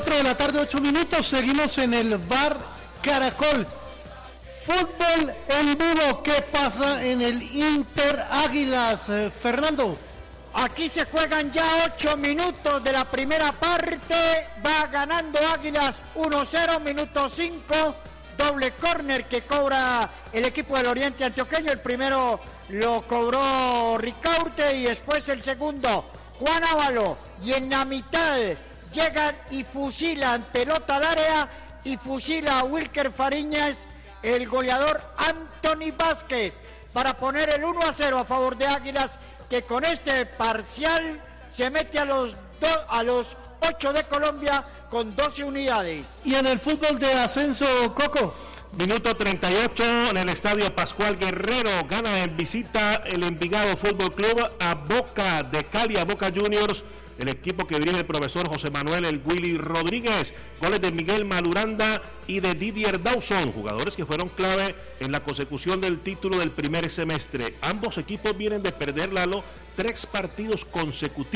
4 de la tarde, 8 minutos, seguimos en el Bar Caracol. Fútbol en vivo, ¿qué pasa en el Inter Águilas, Fernando? Aquí se juegan ya 8 minutos de la primera parte, va ganando Águilas 1-0, minuto 5, doble córner que cobra el equipo del Oriente Antioqueño, el primero lo cobró Ricaurte y después el segundo Juan Ávalo, y en la mitad llegan y fusilan pelota al área y fusila a Wilker Fariñas, el goleador Anthony Vázquez, para poner el 1-0 a favor de Águilas, que con este parcial se mete a los 8 de Colombia con 12 unidades. Y en el fútbol de ascenso, Coco. Minuto 38 en el estadio Pascual Guerrero, gana en visita el Envigado Fútbol Club a Boca de Cali, a Boca Juniors, el equipo que dirige el profesor José Manuel El Willy Rodríguez, goles de Miguel Maluranda y de Didier Dawson, jugadores que fueron clave en la consecución del título del primer semestre. Ambos equipos vienen de perder, Lalo, 3 partidos consecutivos.